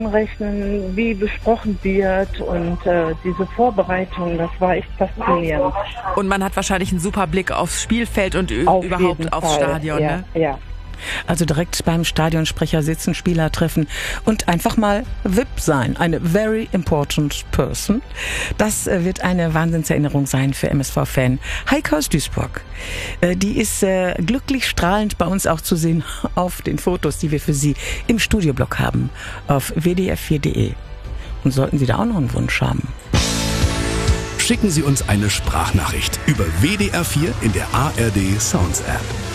rechnen, wie besprochen wird und diese Vorbereitung, das war echt faszinierend. Und man hat wahrscheinlich einen super Blick aufs Spielfeld und überhaupt aufs Stadion, ja, ne? Ja. Also direkt beim Stadionsprecher sitzen, Spieler treffen und einfach mal VIP sein. Eine very important person. Das wird eine Wahnsinnserinnerung sein für MSV-Fan Heike aus Duisburg. Die ist glücklich strahlend bei uns auch zu sehen auf den Fotos, die wir für Sie im Studioblock haben auf wdr4.de. Und sollten Sie da auch noch einen Wunsch haben? Schicken Sie uns eine Sprachnachricht über WDR 4 in der ARD Sounds App.